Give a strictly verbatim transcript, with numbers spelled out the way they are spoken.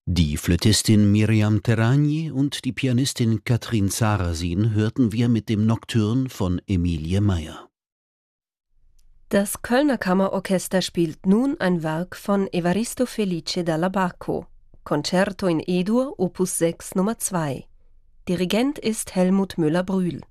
Die Flötistin Miriam Terragni und die Pianistin Katrin Sarasin hörten wir mit dem Nocturne von Emilie Meyer. Das Kölner Kammerorchester spielt nun ein Werk von Evaristo Felice dalla Bacco, Concerto in E-Dur, Opus sechs Nummer zwei. Dirigent ist Helmut Müller-Brühl.